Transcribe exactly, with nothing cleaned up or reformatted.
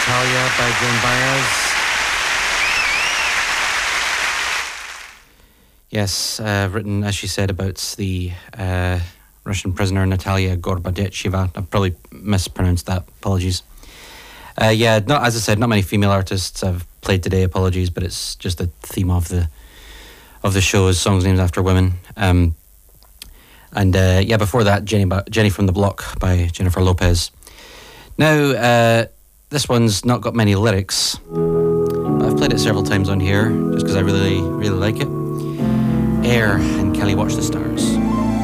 Natalia by Joan Baez. Yes, uh, written, as she said, about the uh, Russian prisoner Natalia Gorbacheva. I probably mispronounced that. Apologies. Uh, yeah, not as I said, not many female artists I've played today. Apologies, but it's just the theme of the of the show is songs named after women. Um, and uh, yeah, before that, Jenny, Jenny from the Block by Jennifer Lopez. Now, uh, this one's not got many lyrics, but I've played it several times on here just because I really, really like it. Air and Kelly Watch the Stars.